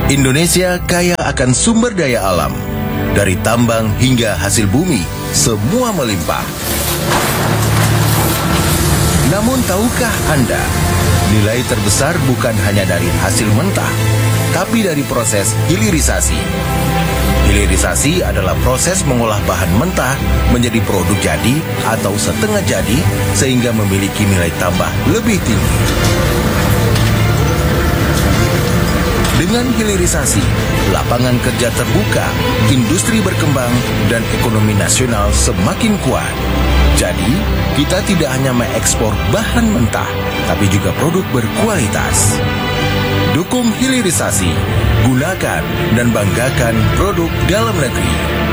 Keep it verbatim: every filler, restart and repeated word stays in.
Indonesia kaya akan sumber daya alam. Dari tambang hingga hasil bumi, semua melimpah. Namun tahukah Anda, nilai terbesar bukan hanya dari hasil mentah, tapi dari proses hilirisasi. Hilirisasi adalah proses mengolah bahan mentah menjadi produk jadi atau setengah jadi sehingga memiliki nilai tambah lebih tinggi. Dengan hilirisasi, lapangan kerja terbuka, industri berkembang, dan ekonomi nasional semakin kuat. Jadi, kita tidak hanya mengekspor bahan mentah, tapi juga produk berkualitas. Dukung hilirisasi, gunakan dan banggakan produk dalam negeri.